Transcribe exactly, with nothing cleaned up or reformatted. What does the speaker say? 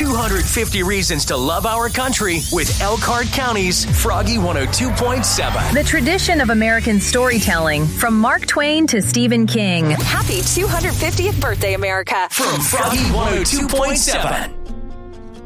two hundred fifty Reasons to Love Our Country with Elkhart County's Froggy one oh two point seven. The tradition of American storytelling, from Mark Twain to Stephen King. Happy two hundred fiftieth birthday, America. From Froggy one oh two point seven.